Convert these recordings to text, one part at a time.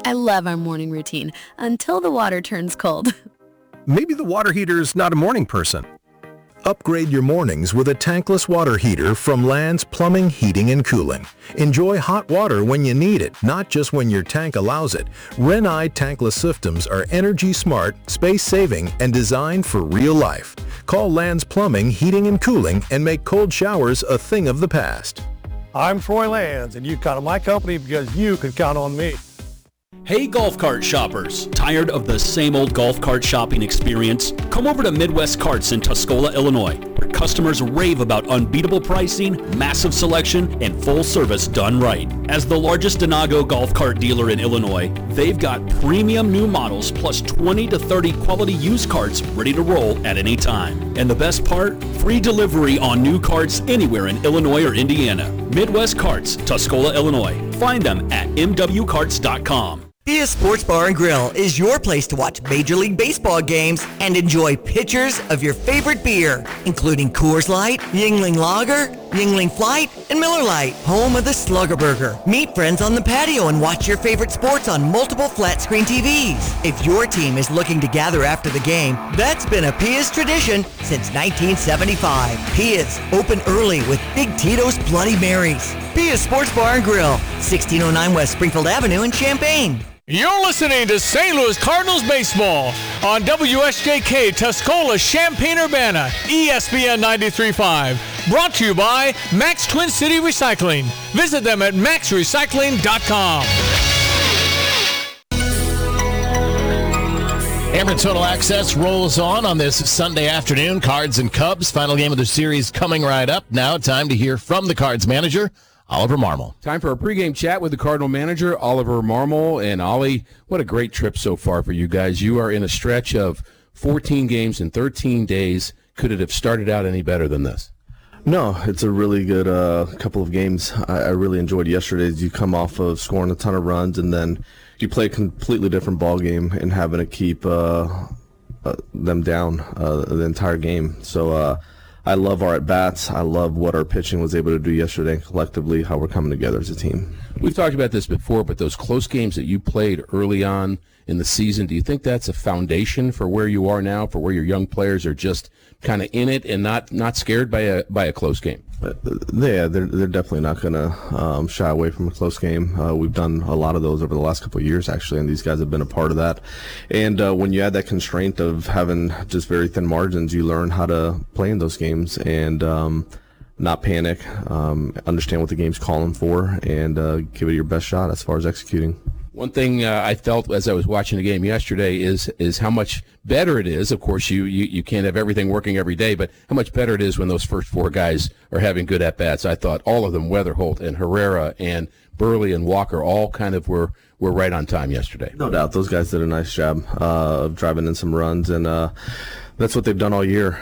I love our morning routine until the water turns cold. Maybe the water heater's not a morning person. Upgrade your mornings with a tankless water heater from Land's Plumbing, Heating, and Cooling. Enjoy hot water when you need it, not just when your tank allows it. Renai tankless systems are energy smart, space-saving, and designed for real life. Call Land's Plumbing, Heating, and Cooling and make cold showers a thing of the past. I'm Troy Lands, and you count on my company because you can count on me. Hey golf cart shoppers, tired of the same old golf cart shopping experience? Come over to Midwest Carts in Tuscola, Illinois, where customers rave about unbeatable pricing, massive selection, and full service done right. As the largest Denago golf cart dealer in Illinois, they've got premium new models plus 20 to 30 quality used carts ready to roll at any time. And the best part? Free delivery on new carts anywhere in Illinois or Indiana. Midwest Carts, Tuscola, Illinois. Find them at mwcarts.com. Pia Sports Bar and Grill is your place to watch Major League Baseball games and enjoy pitchers of your favorite beer, including Coors Light, Yuengling Lager, Yuengling Flight, and Miller Lite, home of the Slugger Burger. Meet friends on the patio and watch your favorite sports on multiple flat-screen TVs. If your team is looking to gather after the game, that's been a Pia's tradition since 1975. Pia's, open early with Big Tito's Bloody Marys. Pia's Sports Bar and Grill, 1609 West Springfield Avenue in Champaign. You're listening to St. Louis Cardinals baseball on WSJK Tuscola, Champaign-Urbana, ESPN 93.5. Brought to you by Max Twin City Recycling. Visit them at maxrecycling.com. Ameren Total Access rolls on this Sunday afternoon. Cards and Cubs, final game of the series coming right up. Now time to hear from the Cards manager, Oliver Marmol. Time for a pregame chat with the Cardinal manager, Oliver Marmol. And Ollie, what a great trip so far for you guys. You are in a stretch of 14 games in 13 days. Could it have started out any better than this? No, it's a really good couple of games. I really enjoyed yesterday's. You come off of scoring a ton of runs, and then you play a completely different ball game and having to keep them down the entire game. So I love our at-bats. I love what our pitching was able to do yesterday, collectively, how we're coming together as a team. We've talked about this before, but those close games that you played early on in the season, do you think that's a foundation for where you are now, for where your young players are just kind of in it and not scared by a close game? Yeah, they're definitely not going to shy away from a close game. We've done a lot of those over the last couple of years, actually, and these guys have been a part of that. And when you add that constraint of having just very thin margins, you learn how to play in those games and not panic, understand what the game's calling for, and give it your best shot as far as executing. One thing I felt as I was watching the game yesterday is how much better it is. Of course, you can't have everything working every day, but how much better it is when those first four guys are having good at-bats. I thought all of them, Weatherholt and Herrera and Burley and Walker, all kind of were right on time yesterday. No doubt. Those guys did a nice job of driving in some runs, and that's what they've done all year.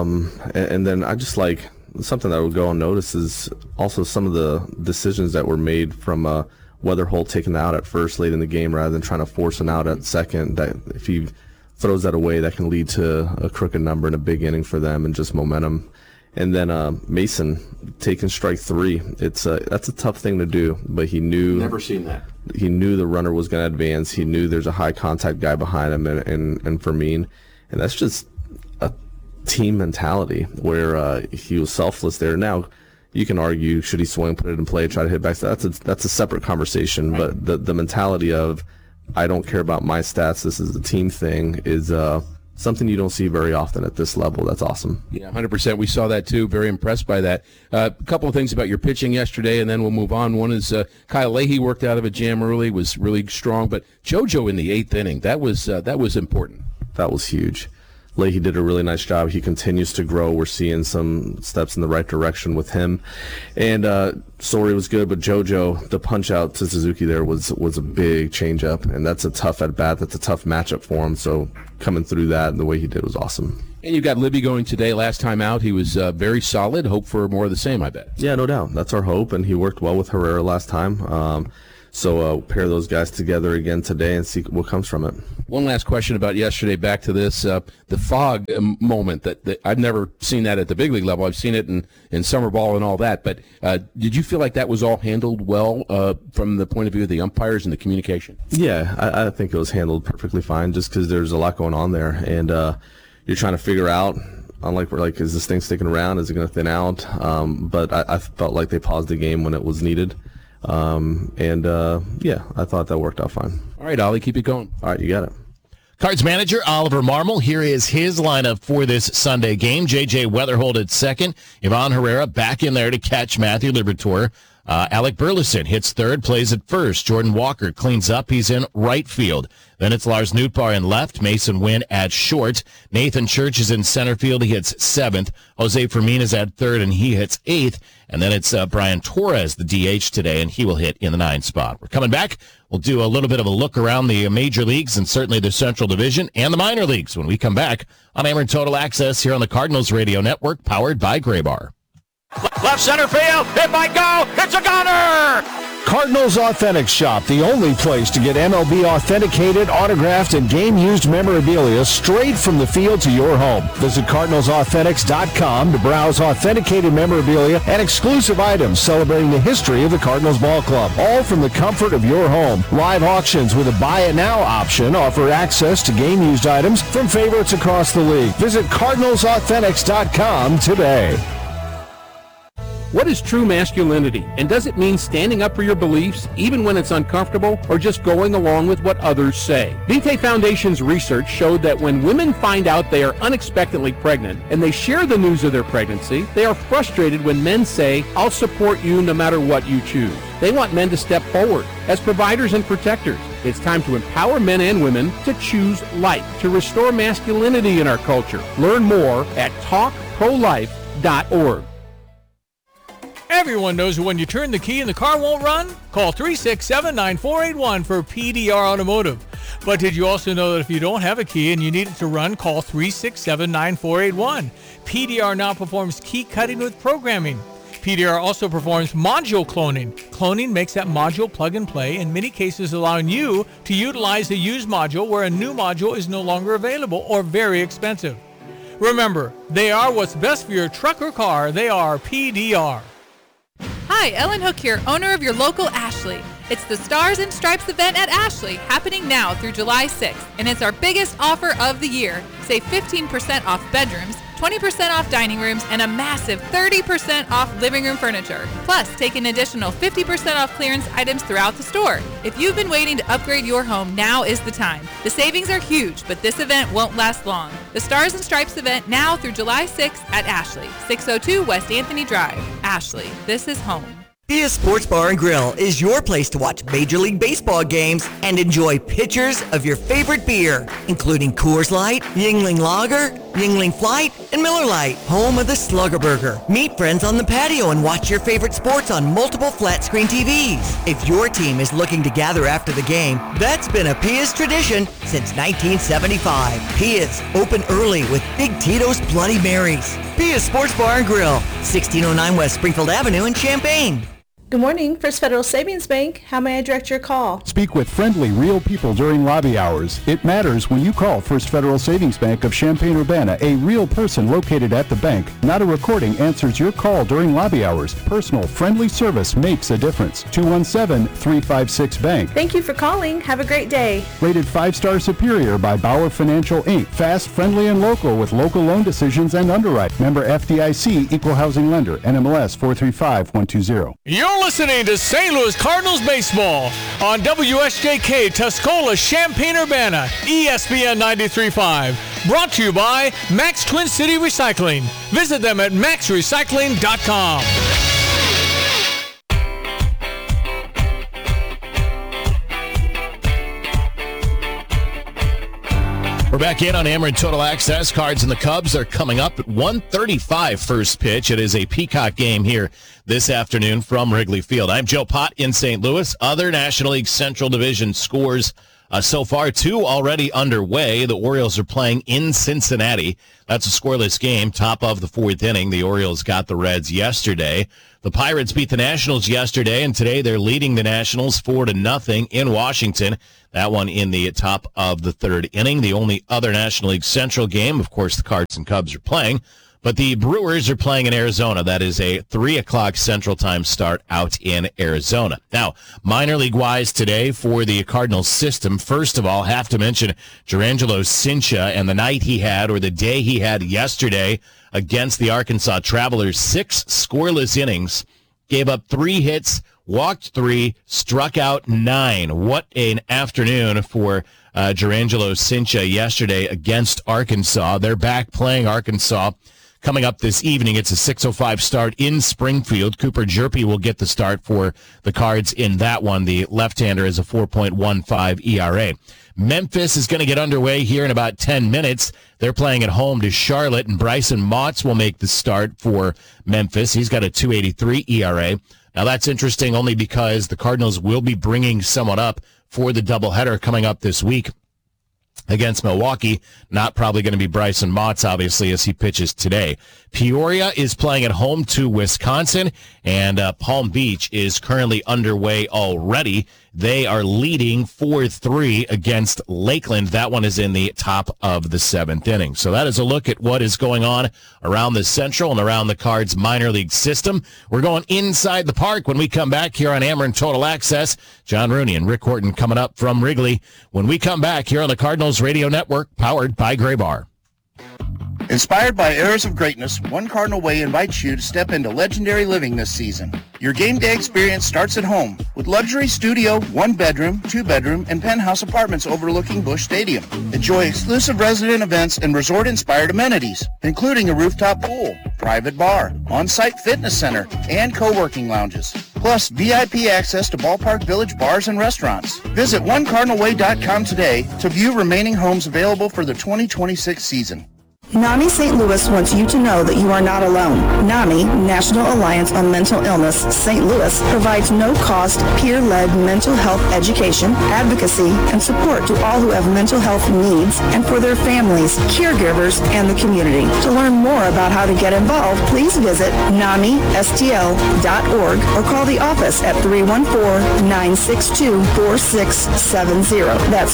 And then I just like something that would go unnoticed is also some of the decisions that were made from Weatherholt taking out at first late in the game rather than trying to force an out at second. That if he throws that away, that can lead to a crooked number in a big inning for them and just momentum. And then Mason taking strike three. That's a tough thing to do, but he knew. Never seen that. He knew the runner was going to advance. He knew there's a high contact guy behind him and Fermin, and that's just a team mentality where he was selfless there. Now, you can argue, should he swing, put it in play, try to hit back? That's a separate conversation. Right. But the mentality of, I don't care about my stats, this is a team thing, is something you don't see very often at this level. That's awesome. Yeah, 100%. We saw that too. Very impressed by that. A couple of things about your pitching yesterday, and then we'll move on. One is Kyle Leahy worked out of a jam early, was really strong. But JoJo in the eighth inning, that was important. That was huge. Leahy did a really nice job. He continues to grow. We're seeing some steps in the right direction with him. And Story was good, but JoJo, the punch out to Suzuki there was a big changeup, and that's a tough at-bat. That's a tough matchup for him. So coming through that and the way he did was awesome. And you got Libby going today. Last time out, he was very solid. Hope for more of the same, I bet. Yeah, no doubt. That's our hope, and he worked well with Herrera last time. So pair those guys together again today and see what comes from it. One last question about yesterday, back to this, the fog moment that I've never seen that at the big league level. I've seen it in summer ball and all that, but did you feel like that was all handled well from the point of view of the umpires and the communication? Yeah, I think it was handled perfectly fine just because there's a lot going on there, and you're trying to figure out, is this thing sticking around? Is it going to thin out? But I felt like they paused the game when it was needed. I thought that worked out fine. All right, Ollie, keep it going. All right, you got it. Cards manager Oliver Marmol. Here is his lineup for this Sunday game. J.J. Weatherholt at second. Ivan Herrera back in there to catch Matthew Liberatore. Alec Burleson hits third, plays at first. Jordan Walker cleans up. He's in right field. Then it's Lars Nootbaar in left. Mason Wynn at short. Nathan Church is in center field. He hits seventh. Jose Fermin is at third, and he hits eighth. And then it's Brian Torres, the DH today, and he will hit in the 9th spot. We're coming back. We'll do a little bit of a look around the major leagues and certainly the Central Division and the minor leagues when we come back on Ameren Total Access here on the Cardinals Radio Network, powered by Graybar. Left center field, it might go, it's a goner! Cardinals Authentic Shop, the only place to get MLB authenticated, autographed, and game-used memorabilia straight from the field to your home. Visit CardinalsAuthentics.com to browse authenticated memorabilia and exclusive items celebrating the history of the Cardinals Ball Club, all from the comfort of your home. Live auctions with a Buy It Now option offer access to game-used items from favorites across the league. Visit CardinalsAuthentics.com today. What is true masculinity, and does it mean standing up for your beliefs even when it's uncomfortable, or just going along with what others say? Vitae Foundation's research showed that when women find out they are unexpectedly pregnant and they share the news of their pregnancy, they are frustrated when men say, "I'll support you no matter what you choose." They want men to step forward as providers and protectors. It's time to empower men and women to choose life, to restore masculinity in our culture. Learn more at talkprolife.org. Everyone knows when you turn the key and the car won't run? Call 367-9481 for PDR Automotive. But did you also know that if you don't have a key and you need it to run, call 367-9481. PDR now performs key cutting with programming. PDR also performs module cloning. Cloning makes that module plug and play, in many cases allowing you to utilize a used module where a new module is no longer available or very expensive. Remember, they are what's best for your truck or car. They are PDR. Hi, Ellen Hook here, owner of your local Ashley. It's the Stars and Stripes event at Ashley, happening now through July 6th, and it's our biggest offer of the year. Save 15% off bedrooms, 20% off dining rooms, and a massive 30% off living room furniture. Plus, take an additional 50% off clearance items throughout the store. If you've been waiting to upgrade your home, now is the time. The savings are huge, but this event won't last long. The Stars and Stripes event now through July 6th at Ashley, 602 West Anthony Drive. Ashley, this is home. Pia Sports Bar and Grill is your place to watch Major League Baseball games and enjoy pitchers of your favorite beer, including Coors Light, Yuengling Lager, Yuengling Flight, and Miller Lite, home of the Slugger Burger. Meet friends on the patio and watch your favorite sports on multiple flat-screen TVs. If your team is looking to gather after the game, that's been a Pia's tradition since 1975. Pia's, open early with Big Tito's Bloody Marys. Pia's Sports Bar and Grill, 1609 West Springfield Avenue in Champaign. Good morning, First Federal Savings Bank. How may I direct your call? Speak with friendly, real people during lobby hours. It matters when you call First Federal Savings Bank of Champaign-Urbana. A real person located at the bank. Not a recording answers your call during lobby hours. Personal, friendly service makes a difference. 217-356-BANK. Thank you for calling. Have a great day. Rated 5-star superior by Bauer Financial, Inc. Fast, friendly, and local with local loan decisions and underwrite. Member FDIC, Equal Housing Lender. NMLS 435120. You're listening to St. Louis Cardinals baseball on WSJK Tuscola Champaign-Urbana, ESPN 93.5. Brought to you by Max Twin City Recycling. Visit them at maxrecycling.com. We're back in on Ameren Total Access. Cards and the Cubs are coming up at 1:35 first pitch. It is a Peacock game here this afternoon from Wrigley Field. I'm Joe Pott in St. Louis. Other National League Central Division scores So far, 2 already underway. The Orioles are playing in Cincinnati. That's a scoreless game, top of the 4th inning. The Orioles got the Reds yesterday. The Pirates beat the Nationals yesterday, and today they're leading the Nationals 4-0 in Washington. That one in the top of the 3rd inning. The only other National League Central game, of course, the Cards and Cubs are playing. But the Brewers are playing in Arizona. That is a 3 o'clock Central Time start out in Arizona. Now, minor league-wise today for the Cardinals system, first of all, have to mention Jurrangelo Cynthia and the night he had, or the day he had yesterday against the Arkansas Travelers. 6 scoreless innings, gave up 3 hits, walked 3, struck out 9. What an afternoon for Jurrangelo Cynthia yesterday against Arkansas. They're back playing Arkansas. Coming up this evening, it's a 6:05 start in Springfield. Cooper Jerpe will get the start for the Cards in that one. The left-hander is a 4.15 ERA. Memphis is going to get underway here in about 10 minutes. They're playing at home to Charlotte, and Bryson Motts will make the start for Memphis. He's got a 2.83 ERA. Now, that's interesting only because the Cardinals will be bringing someone up for the doubleheader coming up this week against Milwaukee. Not probably going to be Bryson Motts, obviously, as he pitches today. Peoria is playing at home to Wisconsin, and Palm Beach is currently underway already. They are leading 4-3 against Lakeland. That one is in the top of the 7th inning. So that is a look at what is going on around the Central and around the Cards minor league system. We're going inside the park when we come back here on Ameren Total Access. John Rooney and Rick Horton coming up from Wrigley when we come back here on the Cardinals Radio Network, powered by Gray Bar. Inspired by Eras of Greatness, One Cardinal Way invites you to step into legendary living this season. Your game day experience starts at home with luxury studio, 1-bedroom, 2-bedroom, and penthouse apartments overlooking Busch Stadium. Enjoy exclusive resident events and resort-inspired amenities, including a rooftop pool, private bar, on-site fitness center, and co-working lounges. Plus, VIP access to Ballpark Village bars and restaurants. Visit OneCardinalWay.com today to view remaining homes available for the 2026 season. NAMI St. Louis wants you to know that you are not alone. NAMI, National Alliance on Mental Illness, St. Louis, provides no-cost, peer-led mental health education, advocacy, and support to all who have mental health needs and for their families, caregivers, and the community. To learn more about how to get involved, please visit NAMISTL.org or call the office at 314-962-4670. That's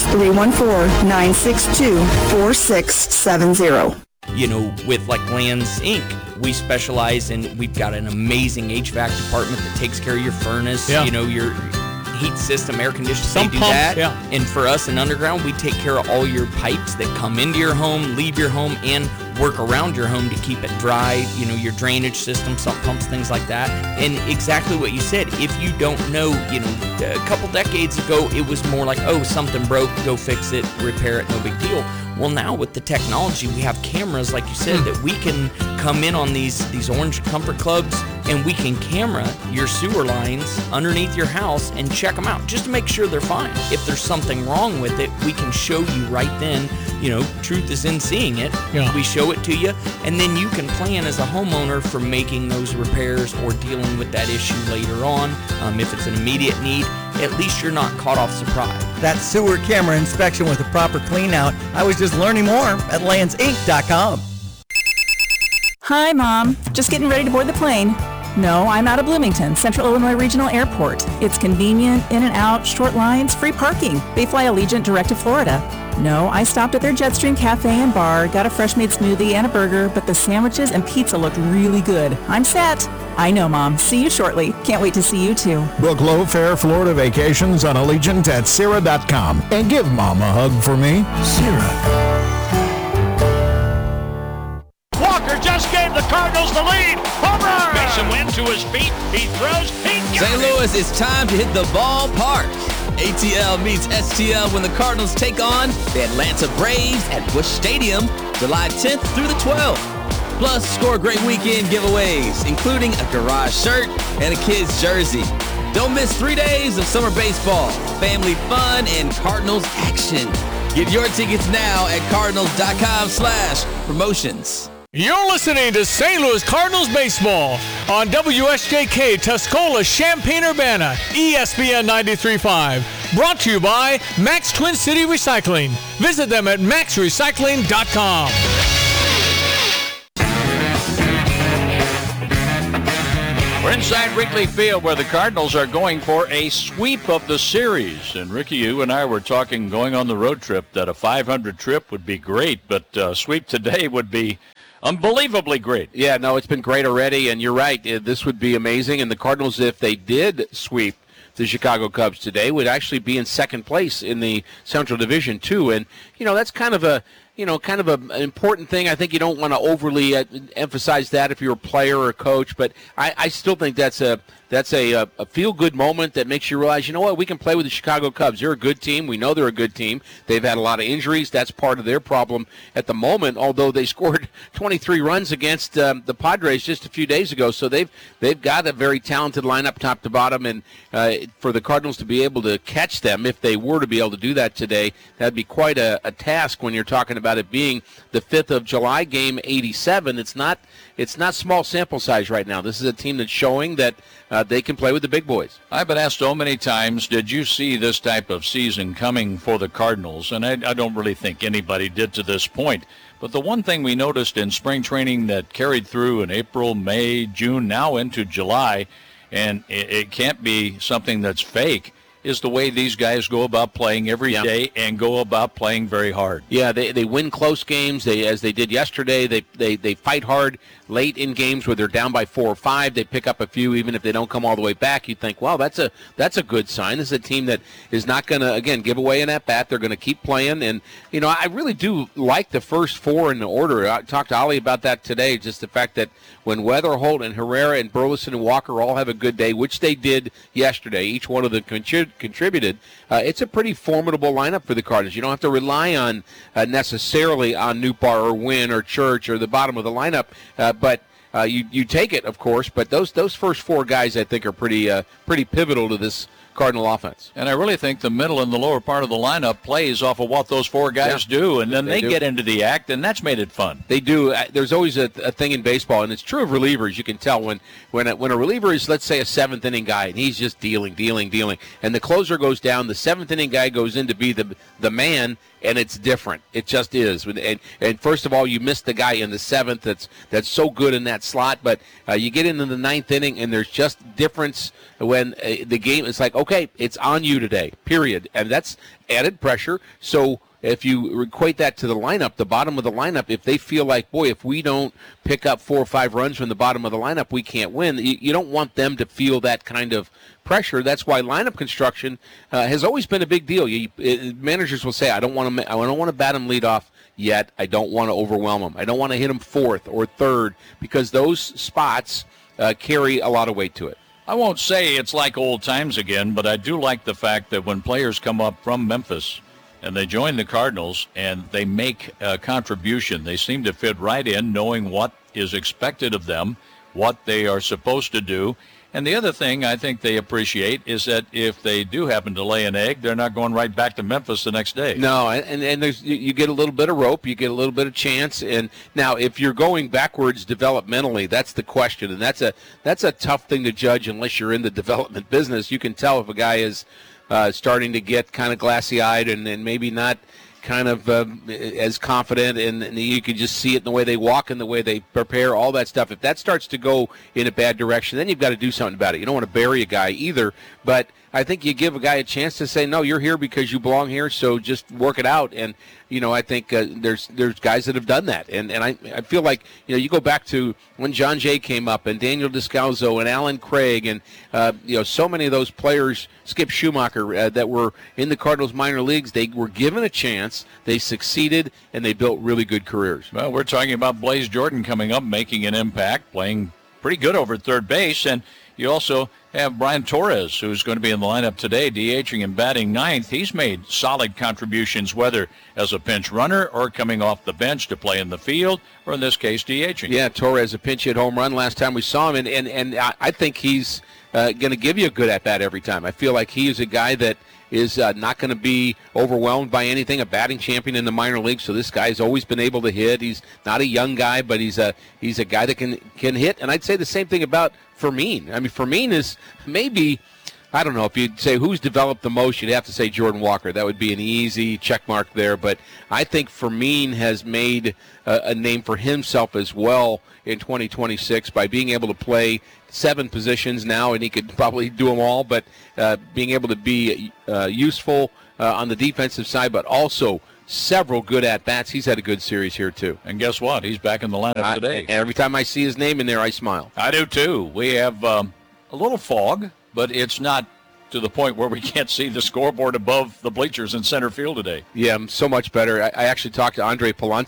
314-962-4670. You know, with like Lands Inc., we specialize in, we've got an amazing HVAC department that takes care of your furnace, you know, your heat system, air conditioning, they do that. And for us in Underground, we take care of all your pipes that come into your home, leave your home, and work around your home to keep it dry, you know, your drainage system, sump pumps, things like that. And exactly what you said, if you don't know, you know, a couple decades ago, it was more like, oh, something broke, go fix it, repair it, no big deal. Well, now with the technology, we have cameras, like you said, that we can come in on these Orange Comfort Clubs, and we can camera your sewer lines underneath your house and check them out just to make sure they're fine. If there's something wrong with it, we can show you right then. You know, truth is in seeing it. We show it to you, and then you can plan as a homeowner for making those repairs or dealing with that issue later on. If it's an immediate need, at least you're not caught off surprise. That sewer camera inspection with a proper clean out. I was just learning more at landsinc.com. Hi, Mom. Just getting ready to board the plane. No, I'm out of Bloomington, Central Illinois Regional Airport. It's convenient, in and out, short lines, free parking. They fly Allegiant direct to Florida. No, I stopped at their Jetstream Cafe and Bar, got a fresh-made smoothie and a burger, but the sandwiches and pizza looked really good. I'm set. I know, Mom. See you shortly. Can't wait to see you, too. Book low-fare Florida vacations on Allegiant at Sierra.com. And give Mom a hug for me. Sierra. Walker just gave the Cardinals the lead. Home run! Mason Wynn to his feet. He throws. He got St. Louis, it's time to hit the ballpark. ATL meets STL when the Cardinals take on the Atlanta Braves at Busch Stadium, July 10th through the 12th. Plus, score great weekend giveaways, including a garage shirt and a kid's jersey. Don't miss 3 days of summer baseball, family fun, and Cardinals action. Get your tickets now at cardinals.com/promotions. You're listening to St. Louis Cardinals baseball on WSJK Tuscola, Champaign-Urbana, ESPN 93.5. Brought to you by Max Twin City Recycling. Visit them at maxrecycling.com. We're inside Wrigley Field where the Cardinals are going for a sweep of the series. And Ricky, you and I were talking going on the road trip that a 500 trip would be great, but sweep today would be unbelievably great. Yeah, no, it's been great already, and you're right. This would be amazing. And the Cardinals, if they did sweep the Chicago Cubs today, would actually be in second place in the Central Division, too. And, that's kind of an important thing. I think you don't want to overly emphasize that if you're a player or a coach, but I still think that's a feel-good moment that makes you realize, we can play with the Chicago Cubs. They're a good team. We know they're a good team. They've had a lot of injuries. That's part of their problem at the moment, although they scored 23 runs against the Padres just a few days ago. So they've got a very talented lineup top to bottom, and for the Cardinals to be able to catch them, if they were to be able to do that today, that'd be quite a task when you're talking about it being the 5th of July, game 87. It's not small sample size right now. This is a team that's showing that they can play with the big boys. I've been asked so many times, did you see this type of season coming for the Cardinals? And I don't really think anybody did to this point. But the one thing we noticed in spring training that carried through in April, May, June, now into July, and it can't be something that's fake, is the way these guys go about playing every day and go about playing very hard. Yeah, they win close games. As they did yesterday, they fight hard late in games where they're down by 4 or 5. They pick up a few, even if they don't come all the way back. You think, wow, that's a good sign. This is a team that is not going to, again, give away an at-bat. They're going to keep playing. And, I really do like the first 4 in the order. I talked to Ollie about that today, just the fact that when Weatherholt and Herrera and Burleson and Walker all have a good day, which they did yesterday, each one of them contributed, it's a pretty formidable lineup for the Cardinals. You don't have to rely on necessarily on Nootbaar or Wynn or Church or the bottom of the lineup, but you take it, of course. But those first 4 guys, I think, are pretty pivotal to this Cardinal offense. And I really think the middle and the lower part of the lineup plays off of what those 4 guys do, and then they get into the act, and that's made it fun. They do. There's always a thing in baseball, and it's true of relievers. You can tell when a reliever is, let's say, a 7th inning guy, and he's just dealing, and the closer goes down, the 7th inning guy goes in to be the man, and it's different. It just is. And first of all, you miss the guy in the 7th that's so good in that slot, but you get into the 9th inning, and there's just difference when the game is like, okay, it's on you today, period. And that's added pressure. So if you equate that to the lineup, the bottom of the lineup, if they feel like, boy, if we don't pick up 4 or 5 runs from the bottom of the lineup, we can't win. You don't want them to feel that kind of pressure. That's why lineup construction has always been a big deal. Managers will say, I don't want to bat him lead off yet. I don't want to overwhelm him. I don't want to hit him 4th or 3rd, because those spots carry a lot of weight to it. I won't say it's like old times again, but I do like the fact that when players come up from Memphis and they join the Cardinals and they make a contribution, they seem to fit right in, knowing what is expected of them, what they are supposed to do. And the other thing I think they appreciate is that if they do happen to lay an egg, they're not going right back to Memphis the next day. No, and you get a little bit of rope, you get a little bit of chance. And now if you're going backwards developmentally, that's the question. And that's a tough thing to judge unless you're in the development business. You can tell if a guy is starting to get kind of glassy-eyed and maybe not kind of as confident, and you can just see it in the way they walk and the way they prepare, all that stuff. If that starts to go in a bad direction, then you've got to do something about it. You don't want to bury a guy either, but I think you give a guy a chance to say, no, you're here because you belong here, so just work it out. And, I think there's guys that have done that. And I feel like, you go back to when John Jay came up and Daniel Descalzo and Alan Craig and, so many of those players, Skip Schumacher, that were in the Cardinals minor leagues, they were given a chance, they succeeded, and they built really good careers. Well, we're talking about Blaze Jordan coming up, making an impact, playing pretty good over at third base, and you also have Brian Torres, who's going to be in the lineup today, DHing and batting 9th. He's made solid contributions, whether as a pinch runner or coming off the bench to play in the field, or in this case, DHing. Yeah, Torres, a pinch hit home run last time we saw him, and I think he's going to give you a good at-bat every time. I feel like he is a guy that is not going to be overwhelmed by anything, a batting champion in the minor league, so this guy's always been able to hit. He's not a young guy, but he's a guy that can hit, and I'd say the same thing about Fermin. I mean, Fermin is maybe I don't know. If you'd say who's developed the most, you'd have to say Jordan Walker. That would be an easy check mark there. But I think Fermin has made a name for himself as well in 2026 by being able to play 7 positions now, and he could probably do them all, but being able to be useful on the defensive side, but also several good at-bats. He's had a good series here, too. And guess what? He's back in the lineup today. Every time I see his name in there, I smile. I do, too. We have a little fog, but it's not to the point where we can't see the scoreboard above the bleachers in center field today. Yeah, so much better. I actually talked to Andre Palante